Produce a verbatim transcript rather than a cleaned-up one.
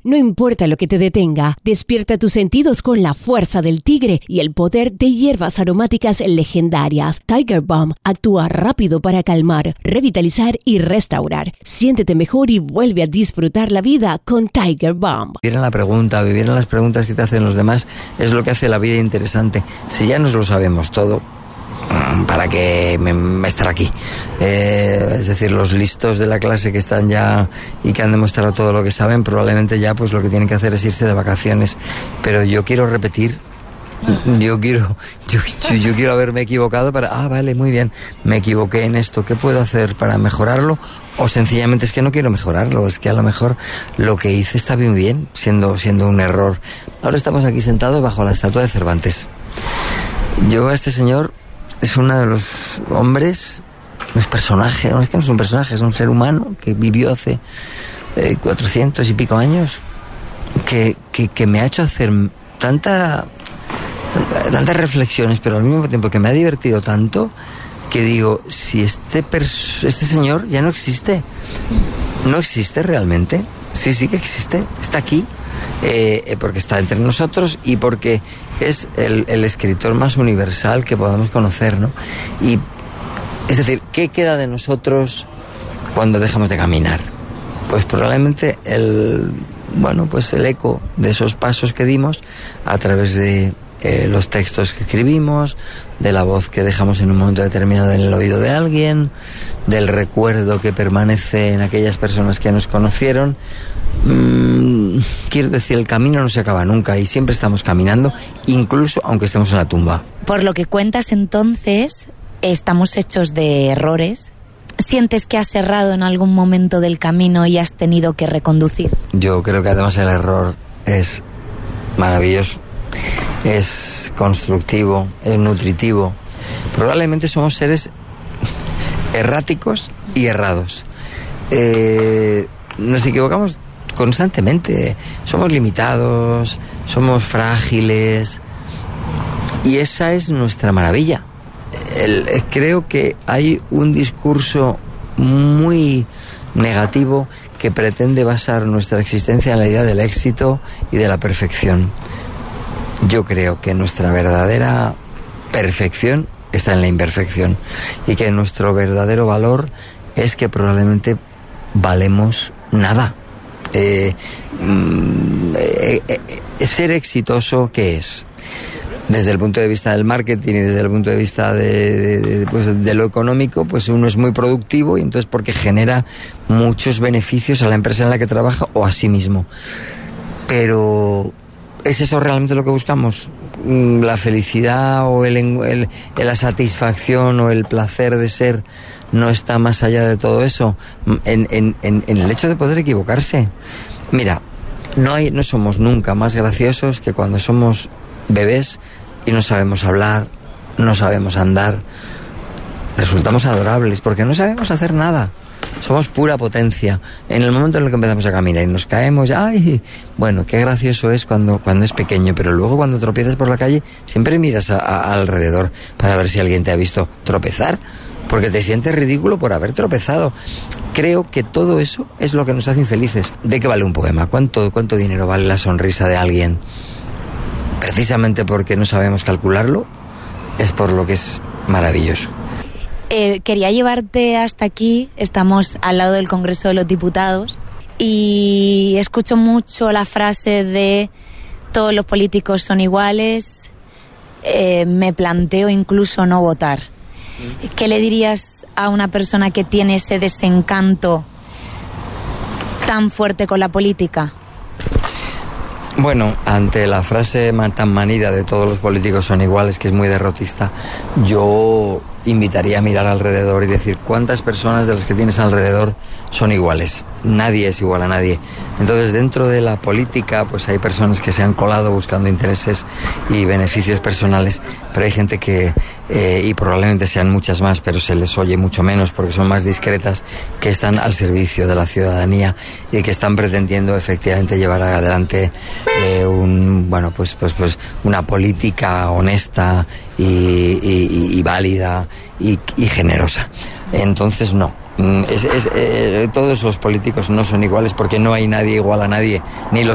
No importa lo que te detenga, despierta tus sentidos con la fuerza del tigre y el poder de hierbas aromáticas legendarias. Tiger Balm actúa rápido para calmar, revitalizar y restaurar. Siéntete mejor y vuelve a disfrutar la vida con Tiger Balm. Vivir en la pregunta, vivir en las preguntas que te hacen los demás es lo que hace la vida interesante. Si ya nos lo sabemos todo, ¿para qué me, me estar aquí? Eh, es decir, los listos de la clase que están ya y que han demostrado todo lo que saben, probablemente ya pues lo que tienen que hacer es irse de vacaciones. Pero yo quiero repetir, yo quiero, yo, yo, yo quiero haberme equivocado para, ah, vale, muy bien, me equivoqué en esto, ¿qué puedo hacer para mejorarlo? O sencillamente es que no quiero mejorarlo, es que a lo mejor lo que hice está bien bien, siendo, siendo un error. Ahora estamos aquí sentados bajo la estatua de Cervantes. Yo a este señor es uno de los hombres, no es personaje, no es que no es un personaje, es un ser humano que vivió hace eh, cuatrocientos y pico años, que, que, que me ha hecho hacer tanta, tanta, tantas reflexiones, pero al mismo tiempo que me ha divertido tanto, que digo, si este, pers- este señor ya no existe, no existe realmente, sí, sí que existe, está aquí, eh, porque está entre nosotros y porque es el, el escritor más universal que podamos conocer, ¿no? Y, es decir, ¿qué queda de nosotros cuando dejamos de caminar? Pues probablemente el, bueno, pues el eco de esos pasos que dimos a través de eh, los textos que escribimos, de la voz que dejamos en un momento determinado en el oído de alguien, del recuerdo que permanece en aquellas personas que nos conocieron. Mm, quiero decir, el camino no se acaba nunca y siempre estamos caminando, incluso aunque estemos en la tumba. Por lo que cuentas entonces, estamos hechos de errores. ¿Sientes que has errado en algún momento del camino y has tenido que reconducir? Yo creo que además el error es maravilloso, es constructivo, es nutritivo. Probablemente somos seres erráticos y errados. Eh, nos equivocamos constantemente, somos limitados, somos frágiles y esa es nuestra maravilla. El, creo que hay un discurso muy negativo que pretende basar nuestra existencia en la idea del éxito y de la perfección. Yo creo que nuestra verdadera perfección está en la imperfección y que nuestro verdadero valor es que probablemente valemos nada. Eh, eh, eh, ser exitoso, ¿qué es? Desde el punto de vista del marketing y desde el punto de vista de, de, de, pues de lo económico, pues uno es muy productivo y entonces porque genera muchos beneficios a la empresa en la que trabaja o a sí mismo. Pero ¿es eso realmente lo que buscamos? La felicidad o el, el, la satisfacción o el placer de ser no está más allá de todo eso, en, en, en, en el hecho de poder equivocarse. Mira, no hay, no somos nunca más graciosos que cuando somos bebés y no sabemos hablar, no sabemos andar. Resultamos adorables porque no sabemos hacer nada. Somos pura potencia. En el momento en el que empezamos a caminar y nos caemos, ¡ay! Bueno, qué gracioso es cuando, cuando es pequeño, pero luego cuando tropiezas por la calle siempre miras a, a, alrededor para ver si alguien te ha visto tropezar, porque te sientes ridículo por haber tropezado. Creo que todo eso es lo que nos hace infelices. ¿De qué vale un poema? ¿Cuánto, cuánto dinero vale la sonrisa de alguien? Precisamente porque no sabemos calcularlo, es por lo que es maravilloso. Eh, quería llevarte hasta aquí, estamos al lado del Congreso de los Diputados y escucho mucho la frase de todos los políticos son iguales, eh, me planteo incluso no votar. ¿Qué le dirías a una persona que tiene ese desencanto tan fuerte con la política? Bueno, ante la frase tan manida de todos los políticos son iguales, que es muy derrotista, yo invitaría a mirar alrededor y decir cuántas personas de las que tienes alrededor son iguales. Nadie es igual a nadie. Entonces, dentro de la política, pues hay personas que se han colado buscando intereses y beneficios personales, pero hay gente que, eh, y probablemente sean muchas más, pero se les oye mucho menos porque son más discretas, que están al servicio de la ciudadanía y que están pretendiendo efectivamente llevar adelante eh, un, bueno, pues, pues, pues una política honesta y, y, y, y válida y, y generosa. Entonces, no. Es, es, eh, todos los políticos no son iguales porque no hay nadie igual a nadie, ni los